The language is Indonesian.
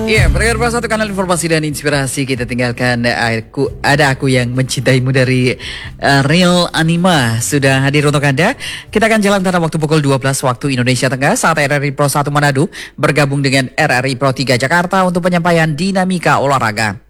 Iya, pendengar Pro satu kanal informasi dan inspirasi kita tinggalkan aku yang mencintaimu dari Real Anima sudah hadir untuk Anda. Kita akan jalan pada waktu pukul 12 waktu Indonesia Tengah saat RRI Pro 1 Manado bergabung dengan RRI Pro 3 Jakarta untuk penyampaian dinamika olahraga.